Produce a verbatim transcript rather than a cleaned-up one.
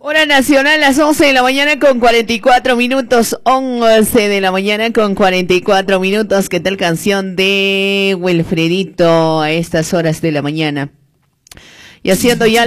Hora nacional, las once de la mañana con cuarenta y cuatro minutos, once de la mañana con cuarenta y cuatro minutos. ¿Qué tal canción de Wilfredito a estas horas de la mañana? Y haciendo ya